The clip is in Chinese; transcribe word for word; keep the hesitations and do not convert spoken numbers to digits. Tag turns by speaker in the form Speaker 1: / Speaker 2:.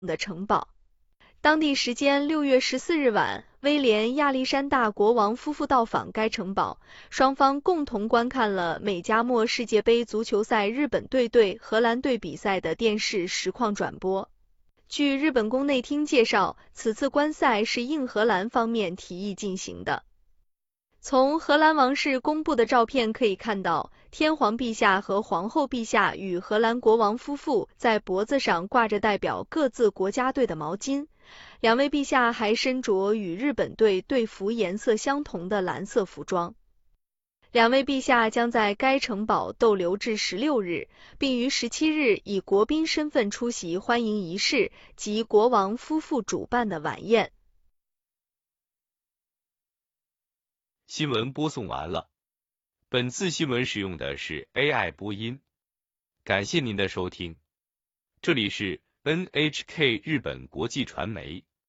Speaker 1: 的城堡。当地时间六月十四日晚，威廉亚历山大国王夫妇到访该城堡，双方共同观看了美加墨世界杯足球赛日本队对荷兰队比赛的电视实况转播。据日本宫内厅介绍，此次观赛是应荷兰方面提议进行的。从荷兰王室公布的照片可以看到，天皇陛下和皇后陛下与荷兰国王夫妇在脖子上挂着代表各自国家队的毛巾，两位陛下还身着与日本队队服颜色相同的蓝色服装。两位陛下将在该城堡逗留至十六日，并于十七日以国宾身份出席欢迎仪式及国王夫妇主办的晚宴。
Speaker 2: 新闻播送完了，本次新闻使用的是 A I 播音，感谢您的收听，这里是 N H K 日本国际传媒。